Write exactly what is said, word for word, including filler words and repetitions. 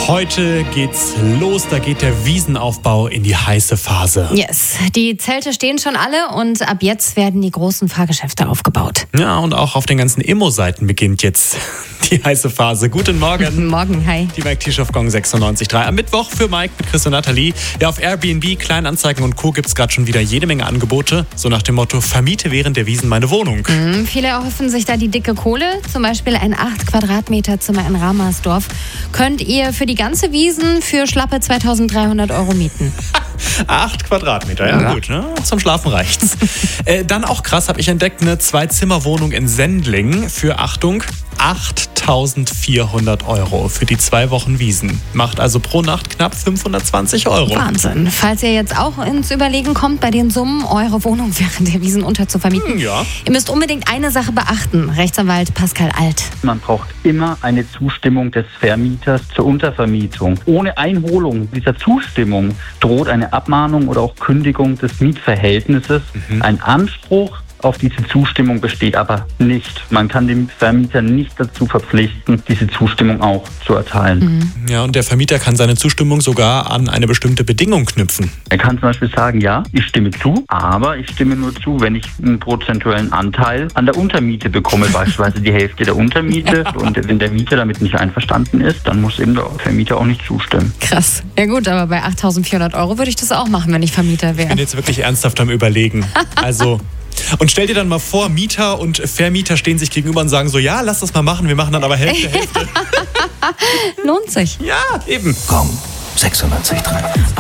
Heute geht's los, da geht der Wiesenaufbau in die heiße Phase. Yes, die Zelte stehen schon alle und ab jetzt werden die großen Fahrgeschäfte aufgebaut. Ja, und auch auf den ganzen Immo-Seiten beginnt jetzt die heiße Phase. Guten Morgen. Morgen, hi. Die Mike Tisch auf Gong sechsundneunzig Komma drei. Am Mittwoch für Mike mit Chris und Nathalie. Ja, auf Airbnb, Kleinanzeigen und Co. gibt's gerade schon wieder jede Menge Angebote. So nach dem Motto, vermiete während der Wiesen meine Wohnung. Mhm, viele erhoffen sich da die dicke Kohle. Zum Beispiel ein acht Quadratmeter Zimmer in Ramersdorf könnt ihr für die ganze Wiesen für schlappe zweitausenddreihundert Euro mieten. Acht Quadratmeter, ja, ja. Gut, ne? Zum Schlafen reicht's. äh, dann auch krass, habe ich entdeckt, eine Zwei-Zimmer-Wohnung in Sendling für, Achtung, achttausendvierhundert Euro für die zwei Wochen Wiesen. Macht also pro Nacht knapp fünfhundertzwanzig Euro. Wahnsinn. Falls ihr jetzt auch ins Überlegen kommt, bei den Summen eure Wohnung während der Wiesen unterzuvermieten, ja. Ihr müsst unbedingt eine Sache beachten. Rechtsanwalt Pascal Alt. Man braucht immer eine Zustimmung des Vermieters zur Untervermietung. Ohne Einholung dieser Zustimmung droht eine Abmahnung oder auch Kündigung des Mietverhältnisses. Mhm. Ein Anspruch auf diese Zustimmung besteht aber nicht. Man kann dem Vermieter nicht dazu verpflichten, diese Zustimmung auch zu erteilen. Mhm. Ja, und der Vermieter kann seine Zustimmung sogar an eine bestimmte Bedingung knüpfen. Er kann zum Beispiel sagen, ja, ich stimme zu, aber ich stimme nur zu, wenn ich einen prozentuellen Anteil an der Untermiete bekomme, beispielsweise die Hälfte der Untermiete. Und wenn der Mieter damit nicht einverstanden ist, dann muss eben der Vermieter auch nicht zustimmen. Krass. Ja gut, aber bei achttausendvierhundert Euro würde ich das auch machen, wenn ich Vermieter wäre. Ich bin jetzt wirklich ernsthaft am Überlegen. Also... Und stell dir dann mal vor, Mieter und Vermieter stehen sich gegenüber und sagen so, ja, lass das mal machen, wir machen dann aber Hälfte, Hälfte. Lohnt sich. Ja, eben. Gong sechsundneunzig Komma drei.